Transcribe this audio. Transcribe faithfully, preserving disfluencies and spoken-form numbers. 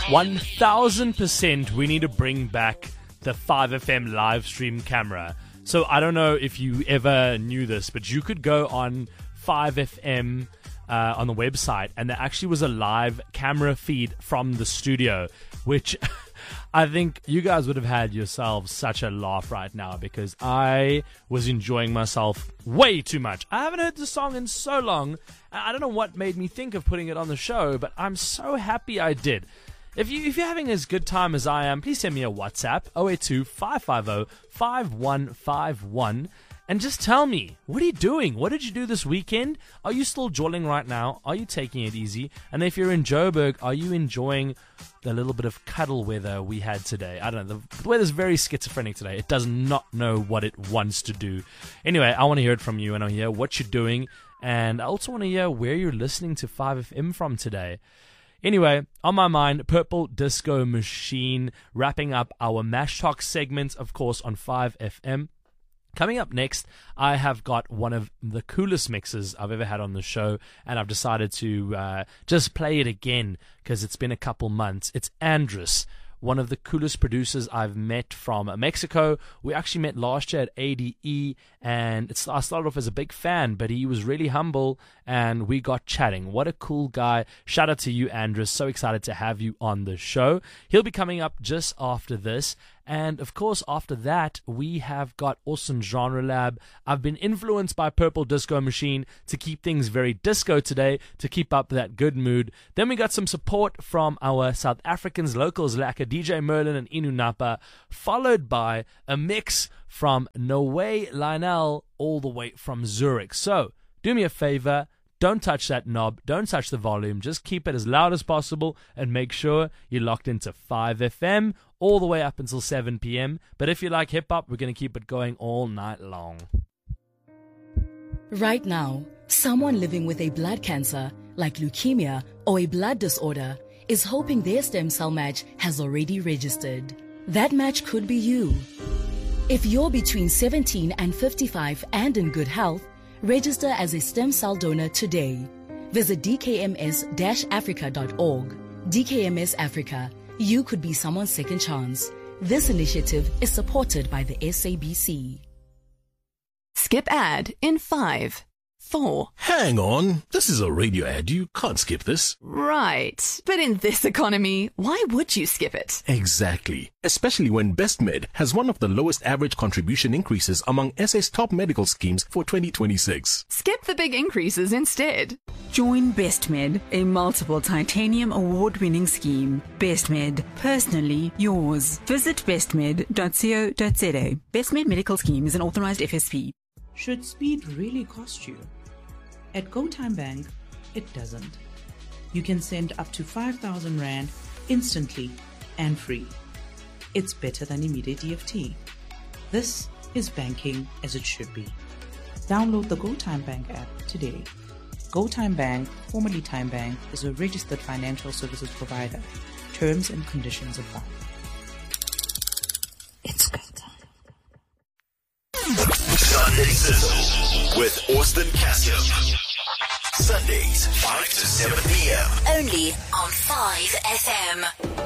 one thousand percent we need to bring back the five F M live stream camera. So I don't know if you ever knew this, but you could go on five F M uh, on the website, and there actually was a live camera feed from the studio, which I think you guys would have had yourselves such a laugh right now, because I was enjoying myself way too much. I haven't heard the song in so long. I don't know what made me think of putting it on the show, but I'm so happy I did. If, you, if you're having as good time as I am, please send me a WhatsApp, zero eight two, five five zero, five one five one, and just tell me, what are you doing? What did you do this weekend? Are you still jolling right now? Are you taking it easy? And if you're in Joburg, are you enjoying the little bit of cuddle weather we had today? I don't know. The weather's very schizophrenic today. It does not know what it wants to do. Anyway, I want to hear it from you, and I want to hear what you're doing. And I also want to hear where you're listening to five F M from today. Anyway, on my mind, Purple Disco Machine, wrapping up our Mash Talk segment, of course, on five F M. Coming up next, I have got one of the coolest mixes I've ever had on the show, and I've decided to uh, just play it again because it's been a couple months. It's Andrus, one of the coolest producers I've met from Mexico. We actually met last year at A D E, and it's, I started off as a big fan, but he was really humble, and we got chatting. What a cool guy. Shout out to you, Andrus. So excited to have you on the show. He'll be coming up just after this. And, of course, after that, we have got Awesome Genre Lab. I've been influenced by Purple Disco Machine to keep things very disco today, to keep up that good mood. Then we got some support from our South Africans, locals like D J Merlin and Inu Napa, followed by a mix from Noe Lionel all the way from Zurich. So, do me a favor. Don't touch that knob. Don't touch the volume. Just keep it as loud as possible and make sure you're locked into five F M all the way up until seven p.m. But if you like hip-hop, we're going to keep it going all night long. Right now, someone living with a blood cancer, like leukemia or a blood disorder, is hoping their stem cell match has already registered. That match could be you. If you're between seventeen and fifty-five and in good health, register as a stem cell donor today. Visit d k m s dash africa dot org. D K M S Africa. You could be someone's second chance. This initiative is supported by the S A B C. Skip ad in five, four. Hang on. This is a radio ad. You can't skip this. Right. But in this economy, why would you skip it? Exactly. Especially when BestMed has one of the lowest average contribution increases among S A's top medical schemes for twenty twenty-six. Skip the big increases instead. Join BestMed, a multiple titanium award-winning scheme. BestMed, personally yours. Visit bestmed dot co dot z a. BestMed Medical Scheme is an authorized F S P. Should speed really cost you? At GoTime Bank, it doesn't. You can send up to five thousand rand instantly and free. It's better than immediate E F T. This is banking as it should be. Download the GoTime Bank app today. GoTime Bank, formerly Time Bank, is a registered financial services provider. Terms and conditions apply. It's good time. Sunday Sizzle with Austin Cassium. Sundays, five to seven p.m. Only on five F M.